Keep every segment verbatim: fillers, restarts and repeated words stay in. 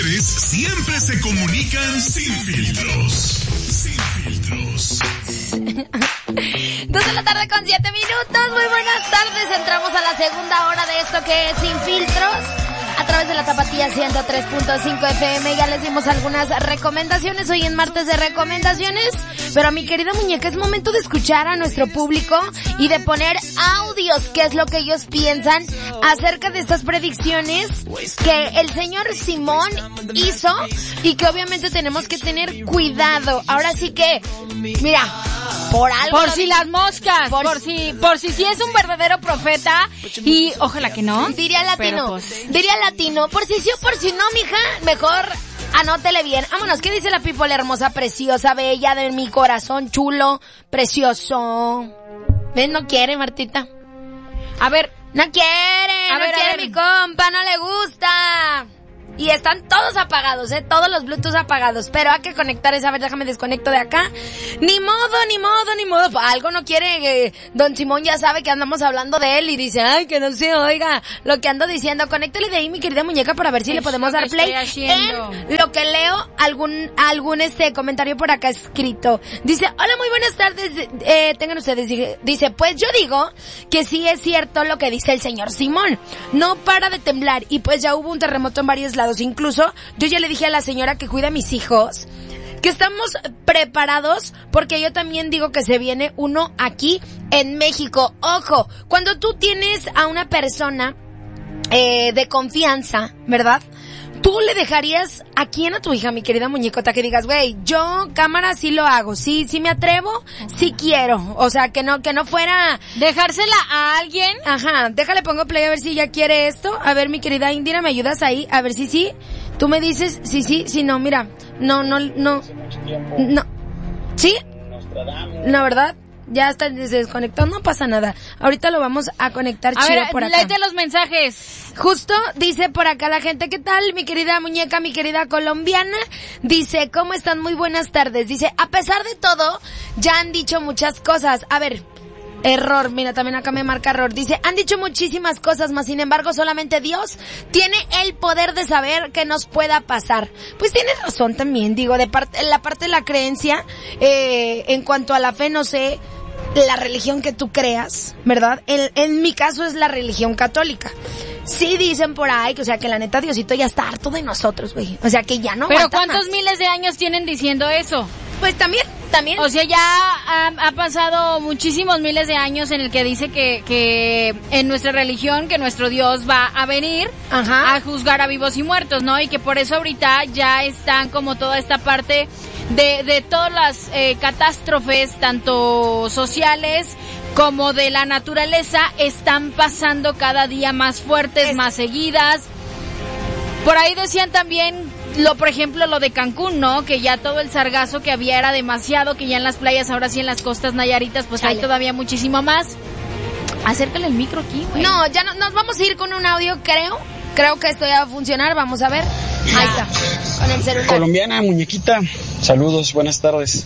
mujeres siempre se comunican sin filtros. Sin filtros. Dos de la tarde con siete minutos. Muy buenas tardes. Entramos a la segunda hora de esto que es Sin Filtros. A través de la Tapatía ciento tres punto cinco F M. Ya les dimos algunas recomendaciones hoy en martes de recomendaciones. Pero mi querida muñeca, es momento de escuchar a nuestro público y de poner audios, qué es lo que ellos piensan acerca de estas predicciones que el señor Simón hizo y que obviamente tenemos que tener cuidado. Ahora sí que, mira, por algo. Por si las moscas, por, por si, por si sí es un verdadero profeta y ojalá que no. Diría latino, pues, diría latino, por si sí o por si no, mija, mejor anótele bien. Vámonos, ¿qué dice la people hermosa, preciosa, bella de mi corazón, chulo, precioso? ¿Ven? No quiere, Martita. A ver, no quiere, a no ver, quiere mi compa, no le gusta. Y están todos apagados, eh, todos los Bluetooth apagados, pero hay que conectar esa, a ver, déjame desconecto de acá. Ni modo, ni modo, ni modo, algo no quiere, eh, don Simón ya sabe que andamos hablando de él y dice, ay, que no se oiga lo que ando diciendo. Conéctale de ahí, mi querida muñeca, para ver si le podemos dar play en lo que leo algún, algún este comentario por acá escrito. Dice, hola, muy buenas tardes, eh, tengan ustedes, dice, pues yo digo que sí es cierto lo que dice el señor Simón, no para de temblar y pues ya hubo un terremoto en varios lados. Incluso yo ya le dije a la señora que cuida a mis hijos que estamos preparados porque yo también digo que se viene uno aquí en México. Ojo, cuando tú tienes a una persona eh, de confianza, ¿verdad? ¿Tú le dejarías a quién a tu hija, mi querida muñecota, que digas, güey, yo cámara sí lo hago, sí, sí me atrevo, sí quiero, o sea, que no, que no fuera dejársela a alguien? Ajá, déjale, pongo play a ver si ya quiere esto. A ver, mi querida Indira, ¿me ayudas ahí? A ver si sí, tú me dices sí, sí, sí, no, mira, no, no, no, no, ¿sí? La verdad, ya está desconectado, no pasa nada. Ahorita lo vamos a conectar a chido ver, por acá. léete los mensajes. Justo dice por acá la gente, ¿qué tal, mi querida muñeca, mi querida colombiana? Dice, ¿cómo están? Muy buenas tardes. Dice, a pesar de todo, ya han dicho muchas cosas. A ver, error, mira, también acá me marca error. Dice, han dicho muchísimas cosas, más sin embargo, solamente Dios tiene el poder de saber qué nos pueda pasar. Pues tienes razón también, digo, de parte, la parte de la creencia, eh, en cuanto a la fe, no sé, la religión que tú creas, ¿verdad? En, en mi caso es la religión católica. Sí dicen por ahí que, o sea, que la neta Diosito ya está harto de nosotros, güey. O sea, que ya no Pero aguanta ¿cuántos más. miles de años tienen diciendo eso? Pues también, también. O sea, ya ha, ha pasado muchísimos miles de años en el que dice que, que en nuestra religión, que nuestro Dios va a venir Ajá. a juzgar a vivos y muertos, ¿no? Y que por eso ahorita ya están como toda esta parte de, de todas las eh, catástrofes, tanto sociales como de la naturaleza, están pasando cada día más fuertes, es... más seguidas. Por ahí decían también, lo por ejemplo, lo de Cancún, ¿no? Que ya todo el sargazo que había era demasiado, que ya en las playas, ahora sí en las costas nayaritas, pues Chale. Hay todavía muchísimo más. Acércale el micro aquí, güey. No, ya no, nos vamos a ir con un audio, creo. Creo que esto ya va a funcionar, vamos a ver. Ahí está, con el celular. Colombiana, muñequita, saludos, buenas tardes.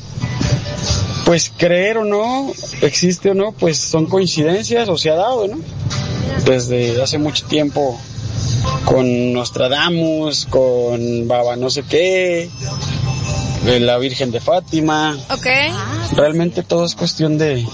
Pues creer o no, existe o no, pues son coincidencias o se ha dado, ¿no? Desde hace mucho tiempo con Nostradamus, con Baba no sé qué, la Virgen de Fátima. Ok. Realmente todo es cuestión de,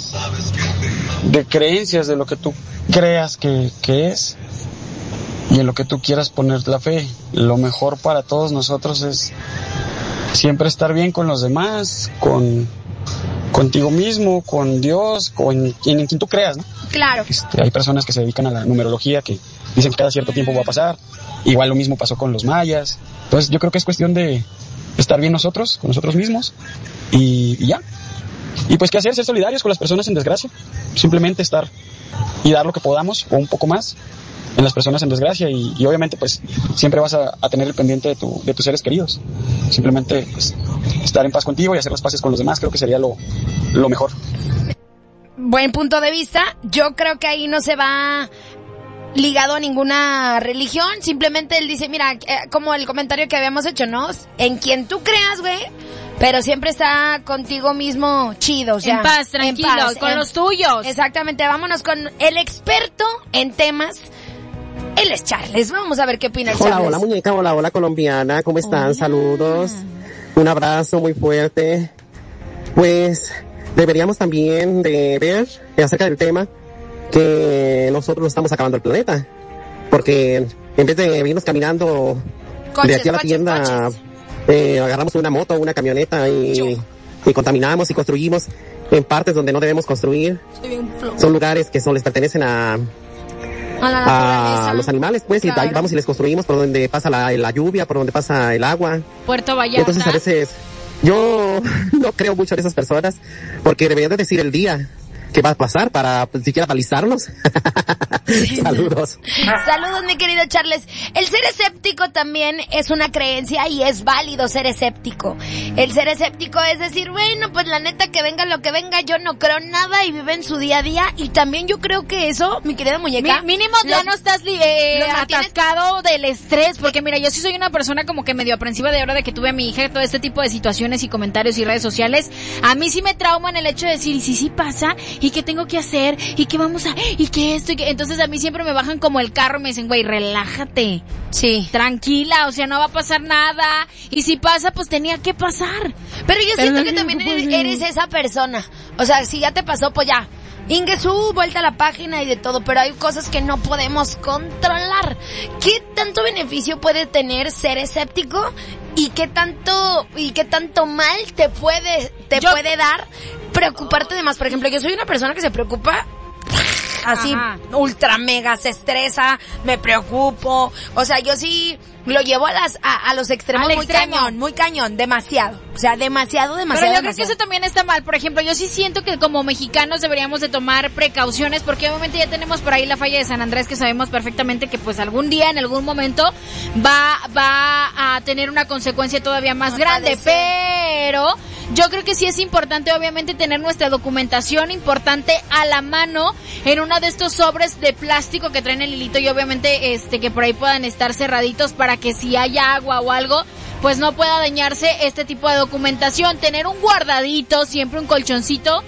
de creencias, de lo que tú creas que, que es y en lo que tú quieras poner la fe. Lo mejor para todos nosotros es siempre estar bien con los demás, con... contigo mismo, con Dios, con quien, en quien tú creas, ¿no? Claro. Este, hay personas que se dedican a la numerología que dicen que cada cierto tiempo va a pasar. Igual lo mismo pasó con los mayas. Entonces yo creo que es cuestión de estar bien nosotros, con nosotros mismos y, y ya. Y pues qué hacer, ser solidarios con las personas en desgracia. Simplemente estar y dar lo que podamos o un poco más en las personas en desgracia y, y obviamente pues siempre vas a, a tener el pendiente de, tu, de tus seres queridos. Simplemente pues, estar en paz contigo y hacer las paces con los demás creo que sería lo, lo mejor. Buen punto de vista. Yo creo que ahí no se va ligado a ninguna religión. Simplemente él dice, mira, eh, como el comentario que habíamos hecho, ¿no? En quien tú creas, güey, pero siempre está contigo mismo chido, o sea, en paz, tranquilo, en paz, con en, los tuyos. Exactamente, vámonos con el experto en temas Él es Charles. Vamos a ver qué opina el Hola, Charles. hola muñeca, hola, hola colombiana, ¿cómo están? Hola. Saludos, un abrazo muy fuerte. Pues deberíamos también de ver acerca del tema que nosotros estamos acabando el planeta, porque en vez de irnos caminando Coches, de aquí a la coches, tienda, coches. eh, agarramos una moto, una camioneta y, y contaminamos y construimos en partes donde no debemos construir. Soy bien flojo. Son lugares que son les pertenecen a A la naturaleza. a los animales, pues, Claro. y ahí vamos y les construimos por donde pasa la, la lluvia, por donde pasa el agua. Puerto Vallarta. Entonces a veces yo no creo mucho en esas personas porque deberían de decir el día que va a pasar para pues, siquiera balizarnos. Saludos. Saludos, mi querido Charles. El ser escéptico también es una creencia y es válido ser escéptico. El ser escéptico es decir, bueno, pues la neta que venga lo que venga, yo no creo nada y vive en su día a día. Y también yo creo que eso, mi querida muñeca, Mi- mínimo ya los- no estás li- eh, los mantienes- atascado del estrés, porque mira, yo sí soy una persona como que medio aprensiva de ahora de que tuve a mi hija, todo este tipo de situaciones y comentarios y redes sociales. A mí sí me trauman el hecho de decir, y si sí pasa, y qué tengo que hacer, y qué vamos a, y qué esto, y qué... Entonces a mí siempre me bajan como el carro y me dicen, güey, relájate. Sí. Tranquila, o sea, no va a pasar nada. Y si pasa, pues tenía que pasar. Pero yo Pero siento no que sé también qué eres, puede. eres esa persona. O sea, si ya te pasó, pues ya. Ingesu, vuelta a la página y de todo, pero hay cosas que no podemos controlar. ¿Qué tanto beneficio puede tener ser escéptico? ¿Y qué tanto, y qué tanto mal te puede, te Yo- puede dar preocuparte de más? Por ejemplo, yo soy una persona que se preocupa así, Ajá. ultra mega, se estresa, me preocupo. O sea, yo sí lo llevo a las, a, a los extremos Al muy extremo. cañón, muy cañón, demasiado. O sea, demasiado, demasiado. Pero yo creo que demasiado. eso también está mal. Por ejemplo, yo sí siento que como mexicanos deberíamos de tomar precauciones porque obviamente ya tenemos por ahí la falla de San Andrés que sabemos perfectamente que pues algún día, en algún momento va, va a tener una consecuencia todavía más Va a grande. padecer. Pero yo creo que sí es importante obviamente tener nuestra documentación importante a la mano en uno de estos sobres de plástico que traen el hilito y obviamente este que por ahí puedan estar cerraditos para que si hay agua o algo pues no pueda dañarse este tipo de documentación. Tener un guardadito, siempre un colchoncito,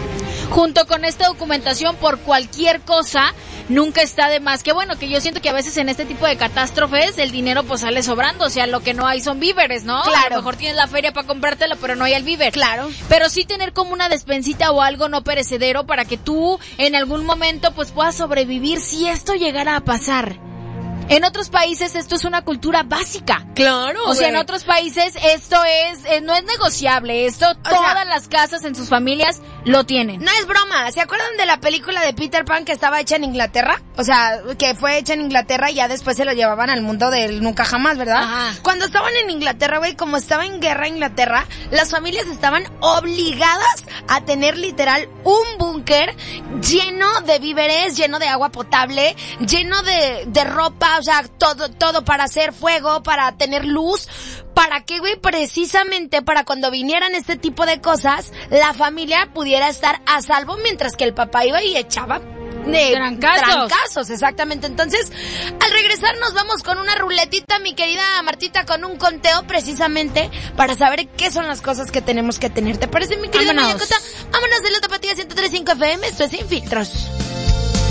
junto con esta documentación por cualquier cosa, nunca está de más. Que bueno, que yo siento que a veces en este tipo de catástrofes el dinero pues sale sobrando, o sea, lo que no hay son víveres, ¿no? Claro. A lo mejor tienes la feria para comprártelo, pero no hay el víver. Claro. Pero sí tener como una despensita o algo no perecedero para que tú en algún momento pues puedas sobrevivir si esto llegara a pasar. En otros países esto es una cultura básica. Claro. O sea, en otros países esto es, eh, no es negociable. Esto todas sea, las casas en sus familias lo tienen. No es broma. ¿Se acuerdan de la película de Peter Pan que estaba hecha en Inglaterra? O sea, que fue hecha en Inglaterra y ya después se lo llevaban al mundo del nunca jamás, ¿verdad? Ajá. Cuando estaban en Inglaterra, güey, como estaba en guerra Inglaterra, las familias estaban obligadas a tener literal un búnker lleno de víveres, lleno de agua potable, lleno de, de ropa, o sea, todo, todo para hacer fuego, para tener luz. ¿Para qué, güey? Precisamente para cuando vinieran este tipo de cosas, la familia pudiera estar a salvo mientras que el papá iba y echaba de Trancazos. trancazos, exactamente. Entonces, al regresar nos vamos con una ruletita, mi querida Martita, con un conteo precisamente para saber qué son las cosas que tenemos que tener. ¿Te parece, mi querida Vámonos. Muñecota? Vámonos de la Tapatía ciento tres punto cinco F M, esto es Sin Filtros.